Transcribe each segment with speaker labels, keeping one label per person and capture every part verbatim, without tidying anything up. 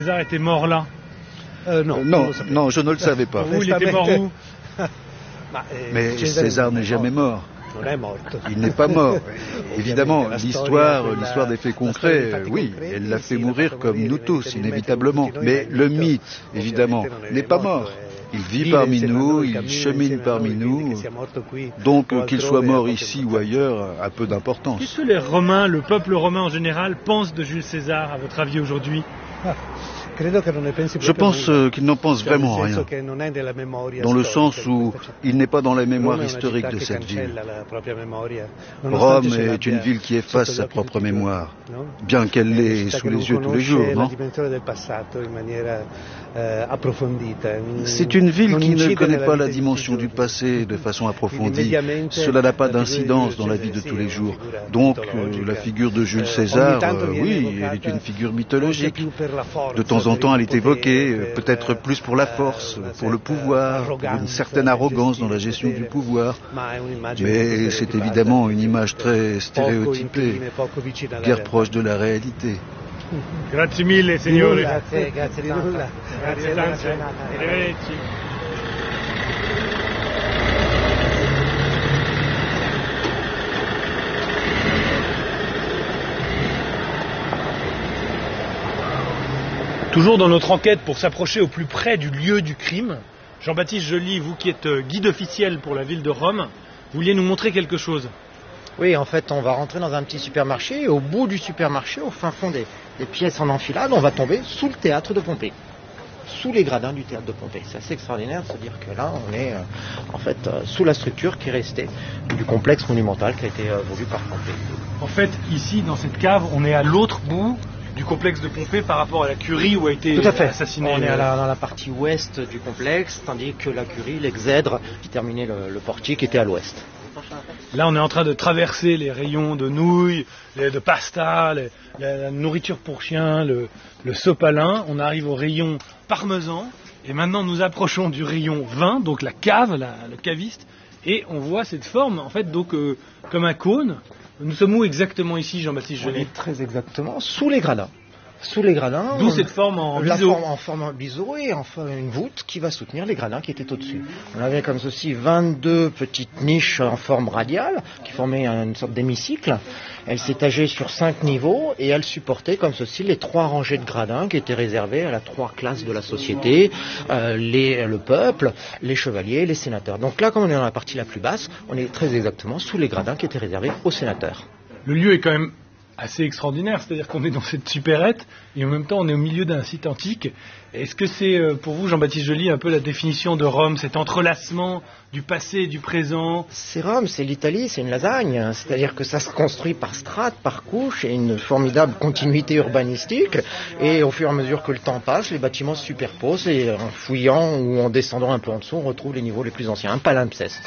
Speaker 1: César était mort là.
Speaker 2: Euh, non,
Speaker 3: euh, non, non, je ne le savais pas.
Speaker 1: Pour vous, il était mort où?
Speaker 3: Mais César n'est jamais mort. Il n'est pas mort. Évidemment, l'histoire, l'histoire des faits concrets, oui, elle l'a fait mourir comme nous tous, inévitablement. Mais le mythe, évidemment, n'est pas mort. Il vit parmi nous, il chemine parmi nous, donc qu'il soit mort ici ou ailleurs a peu d'importance.
Speaker 1: Qu'est-ce que les Romains, le peuple romain en général, pensent de Jules César, à votre avis, aujourd'hui?
Speaker 3: Je pense euh, qu'il n'en pense vraiment rien, dans le sens où il n'est pas dans la mémoire historique de cette ville. Rome est une ville qui efface sa propre mémoire, bien qu'elle l'ait sous les yeux tous les jours, non? C'est une ville qui ne connaît pas la dimension du passé de façon approfondie. Cela n'a pas d'incidence dans la vie de tous les jours. Donc, euh, la figure de Jules César, euh, oui, elle est une figure mythologique. De temps en temps, elle est évoquée, euh, peut-être plus pour la force, pour le pouvoir, pour une certaine arrogance dans la gestion du pouvoir. Mais c'est évidemment une image très stéréotypée, guère proche de la réalité.
Speaker 1: Grazie mille, signore.
Speaker 2: Grazie, grazie di nulla.
Speaker 1: Grazie tanto. Arrivederci. Toujours dans notre enquête pour s'approcher au plus près du lieu du crime, Jean-Baptiste Joly, vous qui êtes guide officiel pour la ville de Rome, vous vouliez nous montrer quelque chose.
Speaker 4: Oui, en fait, on va rentrer dans un petit supermarché et au bout du supermarché, au fin fond des, des pièces en enfilade, on va tomber sous le théâtre de Pompée. Sous les gradins du théâtre de Pompée. C'est assez extraordinaire de se dire que là, on est euh, en fait euh, sous la structure qui est restée du complexe monumental qui a été euh, voulu par Pompée.
Speaker 1: En fait, ici, dans cette cave, on est à l'autre bout du complexe de Pompée par rapport à la curie où a été
Speaker 4: Tout à fait.
Speaker 1: assassiné.
Speaker 4: On est à la, dans la partie ouest du complexe, tandis que la curie, l'exèdre, qui terminait le, le portique, était à l'ouest.
Speaker 1: Là, on est en train de traverser les rayons de nouilles, les, de pasta, les, la, la nourriture pour chiens, le, le sopalin. On arrive au rayon parmesan. Et maintenant, nous approchons du rayon vin, donc la cave, la, le caviste. Et on voit cette forme, en fait, donc euh, comme un cône. Nous sommes où exactement ici, Jean-Baptiste Joly?
Speaker 4: Très exactement, sous les gradins. Sous les gradins.
Speaker 1: D'où cette forme en
Speaker 4: la
Speaker 1: biseau.
Speaker 4: Forme en forme en biseau et en forme une voûte qui va soutenir les gradins qui étaient au-dessus. On avait comme ceci vingt-deux petites niches en forme radiale qui formaient une sorte d'hémicycle. Elles s'étageaient sur cinq niveaux et elles supportaient comme ceci les trois rangées de gradins qui étaient réservées à la trois classes de la société, euh, les, le peuple, les chevaliers, les sénateurs. Donc là, comme on est dans la partie la plus basse, on est très exactement sous les gradins qui étaient réservés aux sénateurs.
Speaker 1: Le lieu est quand même assez extraordinaire, c'est-à-dire qu'on est dans cette supérette et en même temps on est au milieu d'un site antique. Est-ce que c'est pour vous, Jean-Baptiste Joly, un peu la définition de Rome, cet entrelacement du passé et du présent?
Speaker 4: C'est Rome, c'est l'Italie, c'est une lasagne, c'est-à-dire que ça se construit par strates, par couches, et une formidable continuité urbanistique, et au fur et à mesure que le temps passe, les bâtiments se superposent, et en fouillant ou en descendant un peu en dessous, on retrouve les niveaux les plus anciens, un palimpseste.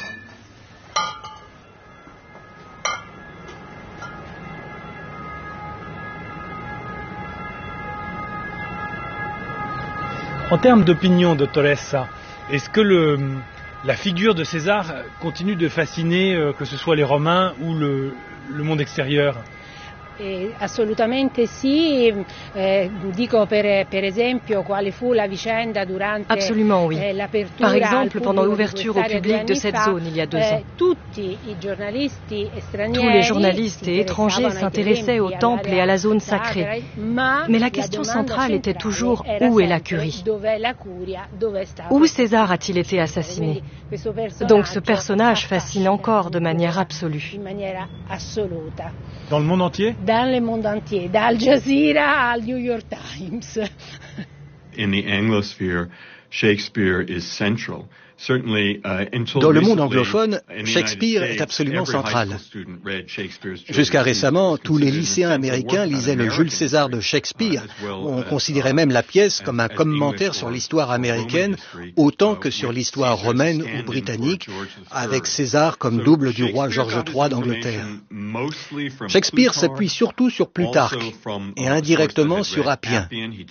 Speaker 1: En termes d'opinion, dottoressa, est-ce que le, la figure de César continue de fasciner, euh, que ce soit les Romains ou le, le monde extérieur?
Speaker 5: Eh, assolutamente sì, eh, dico per, per esempio quale fu la vicenda durante
Speaker 6: Absolument, oui.
Speaker 5: eh, l'apertura.
Speaker 6: Par exemple, pendant l'ouverture au public de cette zone il y a deux
Speaker 5: eh,
Speaker 6: ans.
Speaker 5: Tutti i giornalisti stranieri,
Speaker 6: Tous les journalistes et étrangers s'intéressaient au temple et à la zone sacrée. Mais la question centrale était toujours où est la curie? Où César a-t-il été assassiné? Donc ce personnage fascine encore de manière absolue.
Speaker 1: Dans le monde entier?
Speaker 5: Dans le monde entier, d'Al Jazeera al New York Times.
Speaker 7: In the Anglosphere, Shakespeare is central.
Speaker 8: Dans le monde anglophone, Shakespeare est absolument central. Jusqu'à récemment, tous les lycéens américains lisaient le Jules César de Shakespeare. On considérait même la pièce comme un commentaire sur l'histoire américaine, autant que sur l'histoire romaine ou britannique, avec César comme double du roi George trois d'Angleterre. Shakespeare s'appuie surtout sur Plutarque et indirectement sur Appien.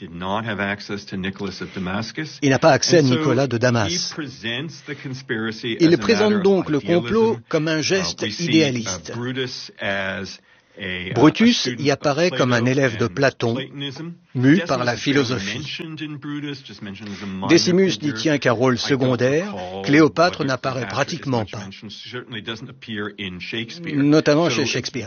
Speaker 8: Il n'a pas accès à Nicolas de Damas. Il présente donc le complot comme un geste idéaliste. Brutus y apparaît comme un élève de Platon, mu par la philosophie. Décimus n'y tient qu'un rôle secondaire, Cléopâtre n'apparaît pratiquement pas, notamment chez Shakespeare.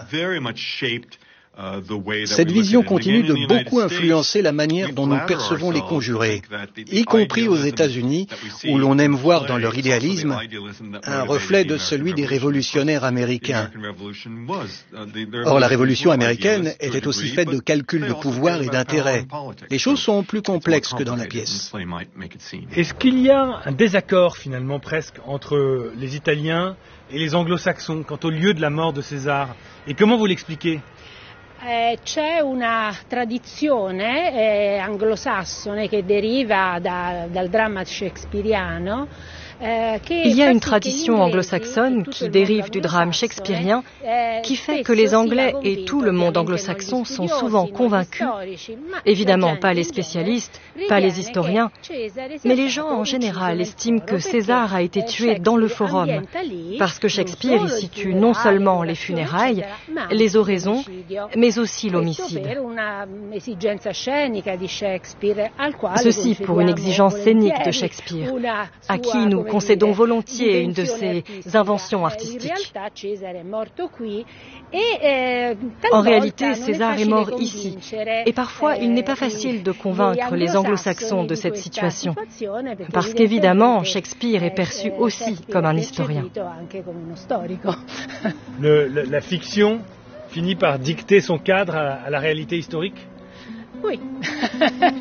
Speaker 8: Cette vision continue de beaucoup influencer la manière dont nous percevons les conjurés, y compris aux États-Unis, où l'on aime voir dans leur idéalisme un reflet de celui des révolutionnaires américains. Or, la révolution américaine était aussi faite de calculs de pouvoir et d'intérêt. Les choses sont plus complexes que dans la pièce.
Speaker 1: Est-ce qu'il y a un désaccord, finalement, presque, entre les Italiens et les Anglo-Saxons quant au lieu de la mort de César? Et comment vous l'expliquez?
Speaker 5: Eh, c'è una tradizione eh, anglosassone che deriva da, dal dramma shakespeariano.
Speaker 6: Il y a une tradition anglo-saxonne qui dérive du drame shakespearien qui fait que les Anglais et tout le monde anglo-saxon sont souvent convaincus, évidemment pas les spécialistes, pas les historiens, mais les gens en général estiment que César a été tué dans le forum, parce que Shakespeare y situe non seulement les funérailles, les oraisons, mais aussi l'homicide. Ceci pour une exigence scénique de Shakespeare, à qui nous concédons volontiers une de ses inventions artistiques. En réalité, César est mort ici, et parfois il n'est pas facile de convaincre les anglo-saxons de cette situation, parce qu'évidemment, Shakespeare est perçu aussi comme un historien.
Speaker 1: Le, la, la fiction finit par dicter son cadre à, à la réalité historique?
Speaker 5: Oui.